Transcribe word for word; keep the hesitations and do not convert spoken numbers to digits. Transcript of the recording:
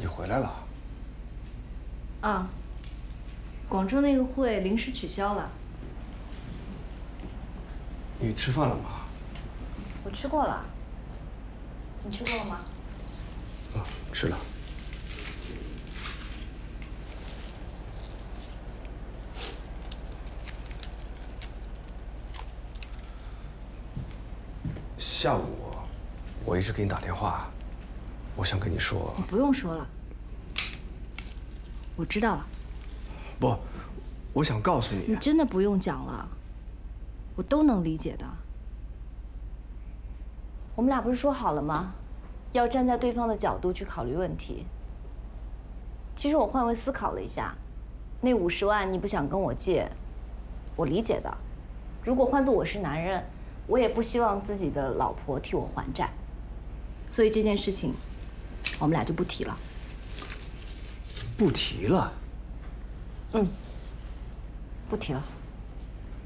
你回来了？ 啊，广州那个会临时取消了。 你吃饭了吗？ 我吃过了。你吃过了吗？ 啊，吃了。下午我一直给你打电话，我想跟你说。 你不用说了，我知道了。 不，我想告诉你。 你真的不用讲了，我都能理解的。我们俩不是说好了吗？要站在对方的角度去考虑问题。其实我换位思考了一下，那五十万你不想跟我借，我理解的。如果换做我是男人，我也不希望自己的老婆替我还债，所以这件事情，我们俩就不提了。 不提了。 嗯，不提了。